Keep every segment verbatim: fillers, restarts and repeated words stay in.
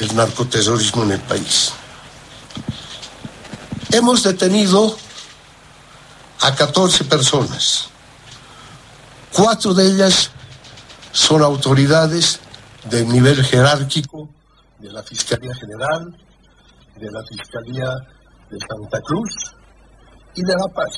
del narcoterrorismo en el país. Hemos detenido a catorce personas. Cuatro de ellas son autoridades del nivel jerárquico de la Fiscalía General, de la Fiscalía de Santa Cruz y de La Paz.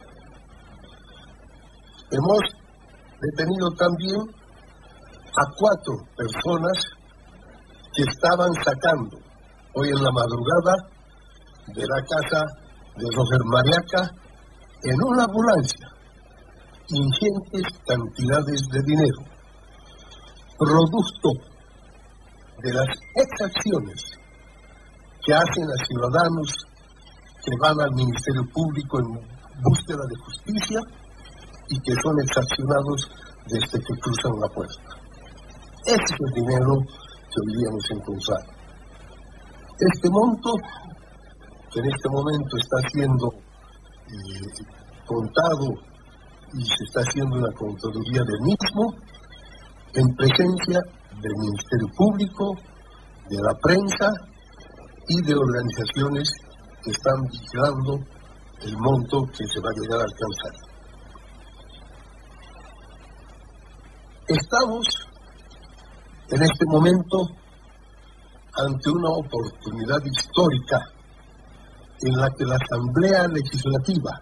Hemos detenido también a cuatro personas que estaban sacando hoy en la madrugada de la casa de Roger Mariaca en una ambulancia ingentes cantidades de dinero, producto de las exacciones que hacen a ciudadanos que van al Ministerio Público en búsqueda de justicia y que son exaccionados desde que cruzan la puerta. Ese es el dinero que hoy día hemos encontrado. Este monto, que en este momento está siendo eh, contado y se está haciendo una contaduría del mismo, en presencia del Ministerio Público, de la prensa y de organizaciones que están vigilando el monto que se va a llegar a alcanzar. Estamos en este momento ante una oportunidad histórica en la que la Asamblea Legislativa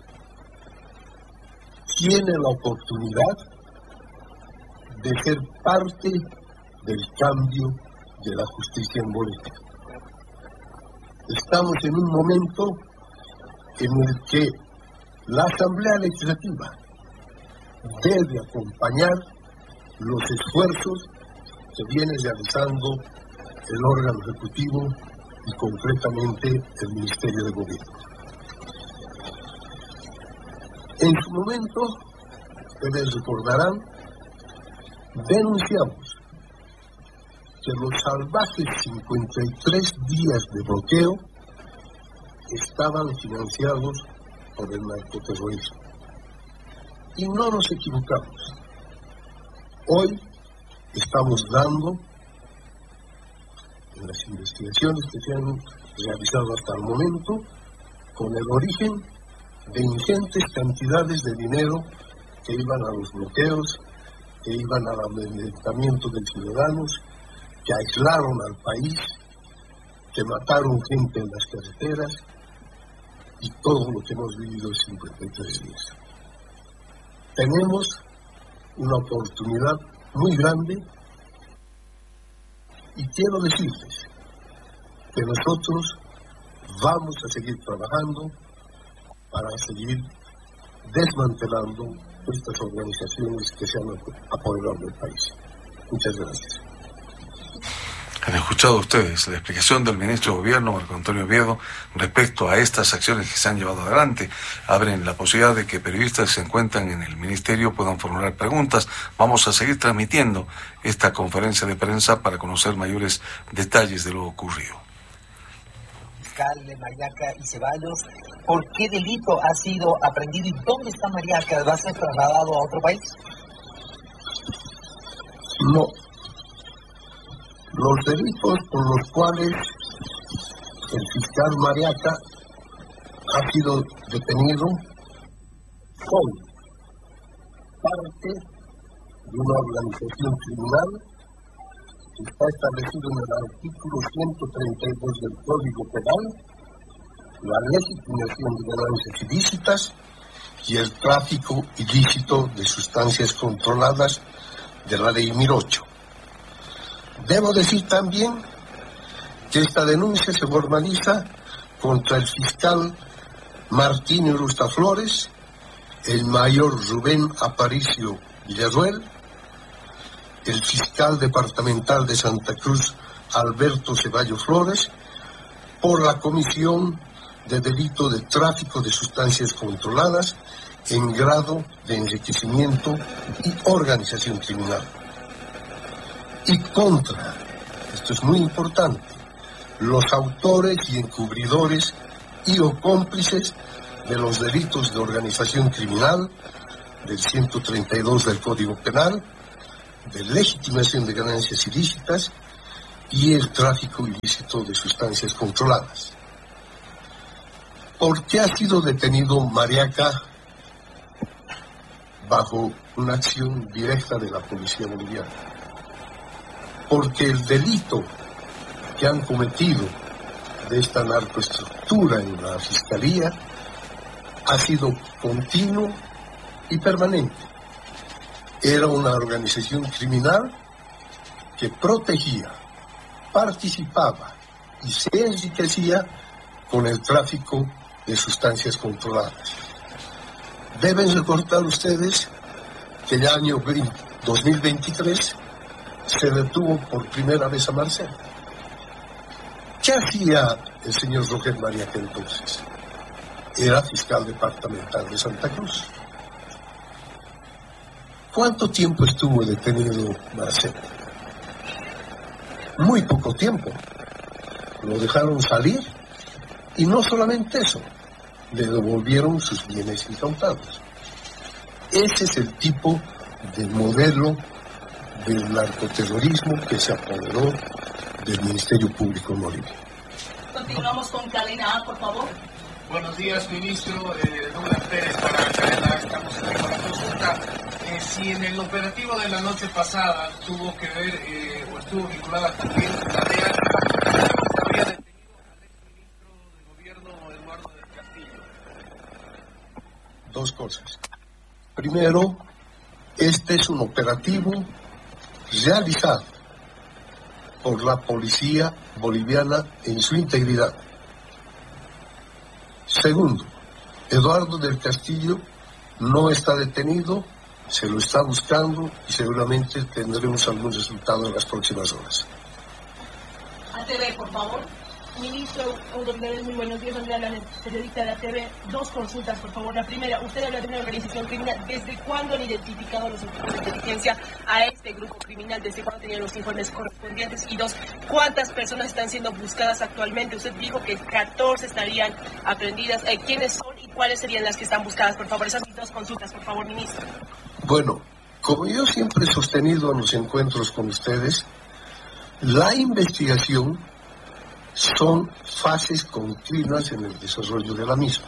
tiene la oportunidad de ser parte del cambio de la justicia en Bolivia. Estamos en un momento en el que la Asamblea Legislativa debe acompañar los esfuerzos que viene realizando el órgano ejecutivo y concretamente el Ministerio de Gobierno. En su momento, ustedes recordarán, denunciamos que los salvajes cincuenta y tres días de bloqueo estaban financiados por el narcoterrorismo. Y no nos equivocamos. Hoy estamos dando, en las investigaciones que se han realizado hasta el momento, con el origen de ingentes cantidades de dinero que iban a los bloqueos, que iban al amedrentamiento de ciudadanos, que aislaron al país, que mataron gente en las carreteras y todo lo que hemos vivido en cincuenta y tres días. Tenemos una oportunidad muy grande y quiero decirles que nosotros vamos a seguir trabajando para seguir desmantelando estas organizaciones que se han apoderado del país. Muchas gracias. Han escuchado ustedes la explicación del ministro de Gobierno, Marco Antonio Oviedo, respecto a estas acciones que se han llevado adelante. Abren la posibilidad de que periodistas que se encuentran en el ministerio puedan formular preguntas. Vamos a seguir transmitiendo esta conferencia de prensa para conocer mayores detalles de lo ocurrido. Fiscal de Mariaca y Ceballos, ¿por qué delito ha sido aprendido y dónde está Mariaca? ¿Va a ser trasladado a otro país? No. Los delitos por los cuales el fiscal Mariaca ha sido detenido son parte de una organización criminal que está establecido en el artículo ciento treinta y dos del Código Penal, la legitimación de ganancias ilícitas y el tráfico ilícito de sustancias controladas de la Ley mil ocho. Debo decir también que esta denuncia se formaliza contra el fiscal Martín Urusta Flores, el mayor Rubén Aparicio Villarruel, el fiscal departamental de Santa Cruz Alberto Ceballos Flores, por la comisión de delito de tráfico de sustancias controladas en grado de enriquecimiento y organización criminal. Y contra, esto es muy importante, los autores y encubridores y o cómplices de los delitos de organización criminal del ciento treinta y dos del Código Penal, de legitimación de ganancias ilícitas y el tráfico ilícito de sustancias controladas. ¿Por qué ha sido detenido Mariaca bajo una acción directa de la policía boliviana? Porque el delito que han cometido de esta narcoestructura en la Fiscalía ha sido continuo y permanente. Era una organización criminal que protegía, participaba y se enriquecía con el tráfico de sustancias controladas. Deben recordar ustedes que el año dos mil veintitrés se detuvo por primera vez a Marcelo. ¿Qué hacía el señor Roger Mariaca entonces? Era fiscal departamental de Santa Cruz. ¿Cuánto tiempo estuvo detenido Marcelo? Muy poco tiempo. Lo dejaron salir y no solamente eso, le devolvieron sus bienes incautados. Ese es el tipo de modelo del narcoterrorismo que se apoderó del Ministerio Público en Bolivia. Continuamos con Cadena A, por favor. Buenos días, ministro. Eh, Douglas Pérez para Cadena A. Estamos aquí con la consulta. Eh, si en el operativo de la noche pasada tuvo que ver eh, o estuvo vinculada también la D E A, habría detenido al exministro de Gobierno, Eduardo del Castillo. Dos cosas. Primero, este es un operativo realizado por la policía boliviana en su integridad. Segundo, Eduardo del Castillo no está detenido, se lo está buscando y seguramente tendremos algún resultado en las próximas horas. A T V, por favor. Ministro Hugo Pérez, muy buenos días. Andrea, la periodista de la T V. Dos consultas, por favor. La primera, usted habla de una organización criminal. ¿Desde cuándo han identificado los equipos de inteligencia a este grupo criminal? ¿Desde cuándo tenían los informes correspondientes? Y dos, ¿cuántas personas están siendo buscadas actualmente? Usted dijo que catorce estarían aprendidas. Eh, ¿Quiénes son y cuáles serían las que están buscadas? Por favor, esas son mis dos consultas, por favor, ministro. Bueno, como yo siempre he sostenido en los encuentros con ustedes, la investigación son fases continuas en el desarrollo de la misma.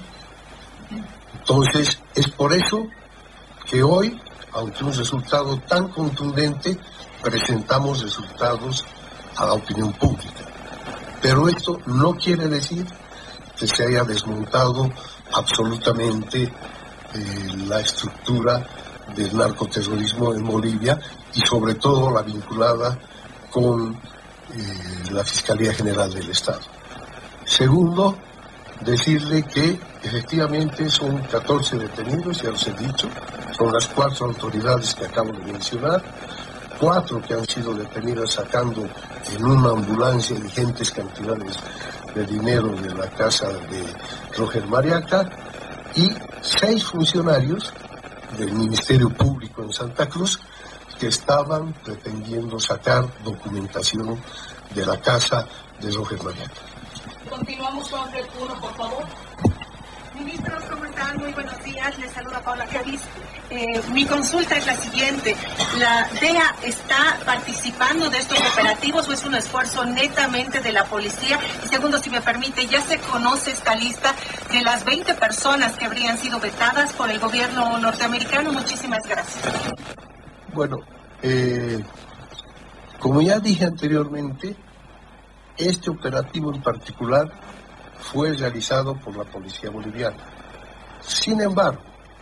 Entonces, es por eso que hoy, aunque un resultado tan contundente, presentamos resultados a la opinión pública. Pero esto no quiere decir que se haya desmontado absolutamente eh, la estructura del narcoterrorismo en Bolivia y sobre todo la vinculada con Eh, la Fiscalía General del Estado. Segundo, decirle que efectivamente son catorce detenidos, ya los he dicho, son las cuatro autoridades que acabo de mencionar, cuatro que han sido detenidas sacando en una ambulancia ingentes cantidades de dinero de la casa de Roger Mariaca y seis funcionarios del Ministerio Público en Santa Cruz que estaban pretendiendo sacar documentación de la casa de Roger Mariaca. Continuamos con Red uno, por favor. Ministros, ¿cómo están? Muy buenos días. Les saluda Paula Cádiz. Eh, mi consulta es la siguiente. ¿La D E A está participando de estos operativos o es un esfuerzo netamente de la policía? Y segundo, si me permite, ¿ya se conoce esta lista de las veinte personas que habrían sido vetadas por el gobierno norteamericano? Muchísimas gracias. Bueno, eh, como ya dije anteriormente, este operativo en particular fue realizado por la policía boliviana. Sin embargo,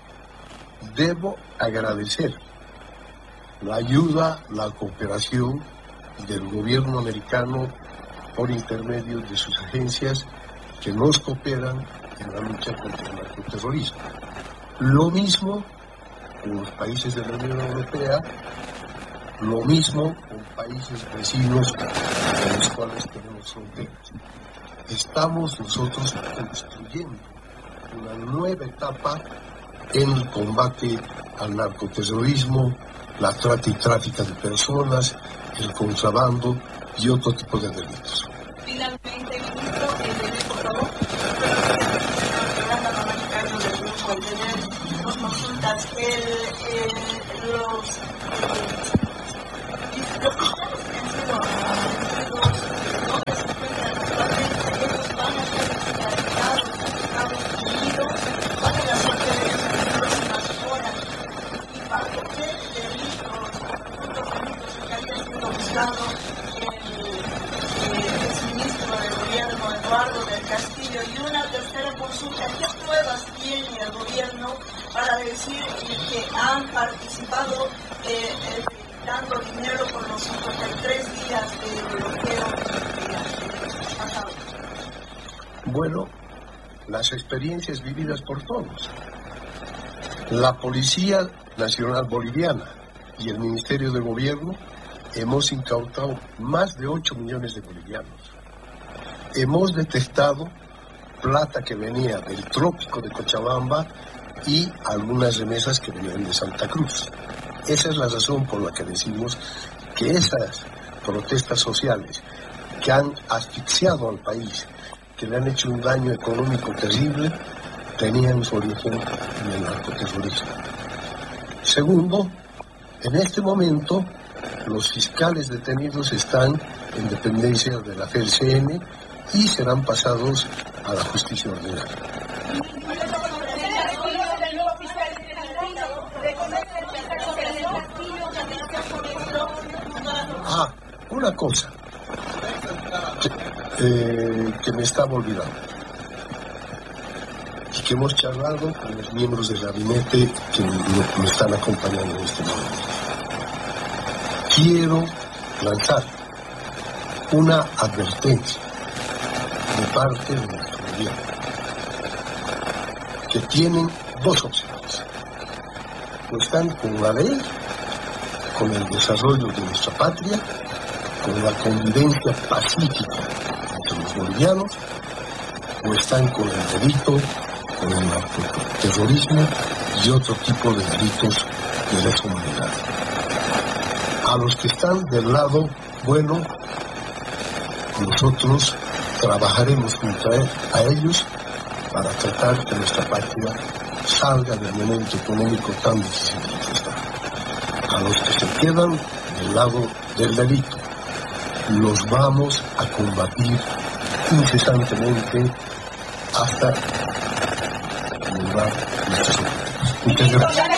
debo agradecer la ayuda, la cooperación del gobierno americano por intermedio de sus agencias que nos cooperan en la lucha contra el narcoterrorismo. Lo mismo con los países de la Unión Europea, lo mismo con países vecinos con los cuales tenemos fronteras. Estamos nosotros construyendo una nueva etapa en el combate al narcoterrorismo, la trata y tráfico de personas, el contrabando y otro tipo de delitos. Finalmente, ministro, el derecho, por favor. Dos consultas. El, el, los, eh, los fiscales que han sido Bueno, las experiencias vividas por todos. La Policía Nacional Boliviana y el Ministerio de Gobierno hemos incautado más de ocho millones de bolivianos. Hemos detectado plata que venía del trópico de Cochabamba y algunas remesas que venían de Santa Cruz. Esa es la razón por la que decimos que esas protestas sociales que han asfixiado al país, que le han hecho un daño económico terrible, tenían su origen en el narcoterrorismo. Segundo, en este momento los fiscales detenidos están en dependencia de la F E C N y serán pasados a la justicia ordinaria. Ah, una cosa que, eh, que me estaba olvidando y que hemos charlado con los miembros del gabinete que me, me están acompañando en este momento. Quiero lanzar una advertencia de parte de nuestro gobierno, que tienen dos opciones. O están con la ley, con el desarrollo de nuestra patria, con la convivencia pacífica entre los bolivianos, o están con el delito, con el narcoterrorismo y otro tipo de delitos de lesa humanidad. A los que están del lado bueno, nosotros trabajaremos junto a ellos para tratar que nuestra patria salga del momento económico tan difícil que está. A los que se quedan del lado del delito, los vamos a combatir incesantemente hasta lograr nuestros objetivos. Muchas gracias.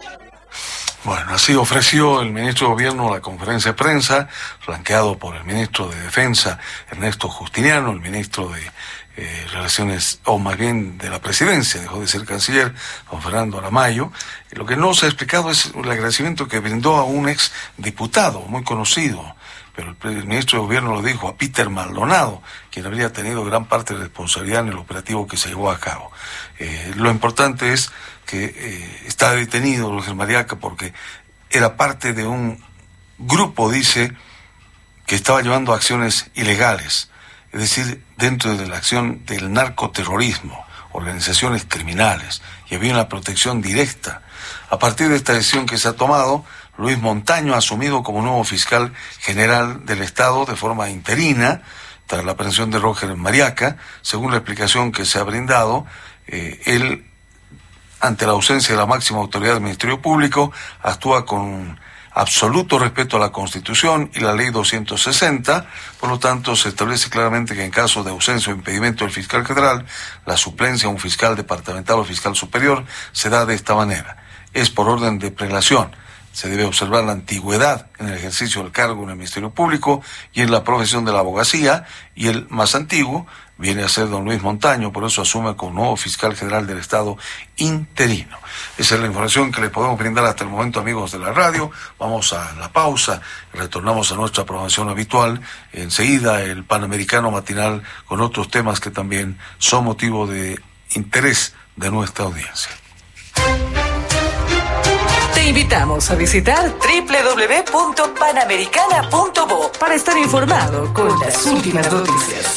Bueno, así ofreció el ministro de Gobierno la conferencia de prensa, flanqueado por el ministro de Defensa, Ernesto Justiniano, el ministro de eh, Relaciones, o más bien de la Presidencia, dejó de ser canciller, don Fernando Aramayo. Y lo que no se ha explicado es el agradecimiento que brindó a un ex diputado muy conocido, pero el ministro de Gobierno lo dijo, a Peter Maldonado, quien habría tenido gran parte de responsabilidad en el operativo que se llevó a cabo. Eh, lo importante es que eh, está detenido Roger Mariaca porque era parte de un grupo, dice, que estaba llevando acciones ilegales, es decir, dentro de la acción del narcoterrorismo, organizaciones criminales, y había una protección directa. A partir de esta decisión que se ha tomado, Luis Montaño ha asumido como nuevo fiscal general del Estado de forma interina, tras la aprehensión de Roger Mariaca. Según la explicación que se ha brindado, eh, él, ante la ausencia de la máxima autoridad del Ministerio Público, actúa con absoluto respeto a la Constitución y la Ley doscientos sesenta, por lo tanto se establece claramente que en caso de ausencia o impedimento del fiscal general, la suplencia a un fiscal departamental o fiscal superior se da de esta manera. Es por orden de prelación. Se debe observar la antigüedad en el ejercicio del cargo en el Ministerio Público y en la profesión de la abogacía, y el más antiguo viene a ser don Luis Montaño, por eso asume como nuevo fiscal general del Estado interino. Esa es la información que les podemos brindar hasta el momento, amigos de la radio. Vamos a la pausa, retornamos a nuestra programación habitual. Enseguida el Panamericano Matinal con otros temas que también son motivo de interés de nuestra audiencia. Te invitamos a visitar doble u doble u doble u punto panamericana punto bo para estar informado con las últimas noticias.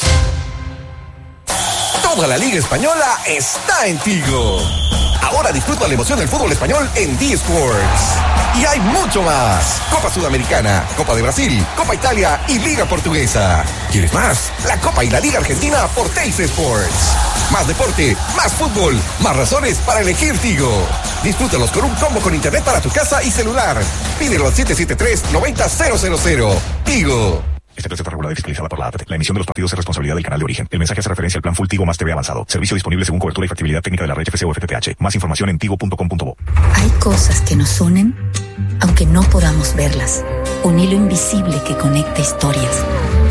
Toda la Liga Española está en Tigo. Ahora disfruta la emoción del fútbol español en D-Sports. Y hay mucho más. Copa Sudamericana, Copa de Brasil, Copa Italia y Liga Portuguesa. ¿Quieres más? La Copa y la Liga Argentina por Teis Sports. Más deporte, más fútbol, más razones para elegir Tigo. Disfrútalos con un combo con internet para tu casa y celular. Pídelo al siete siete tres, nueve cero cero cero. Tigo. Este precio está regulado y fiscalizada por la A T T. La emisión de los partidos es responsabilidad del canal de origen. El mensaje hace referencia al plan Full Tigo más T V avanzado. Servicio disponible según cobertura y factibilidad técnica de la red F C o F T T H. Más información en tigo punto com punto bo. Hay cosas que nos unen, aunque no podamos verlas. Un hilo invisible que conecta historias.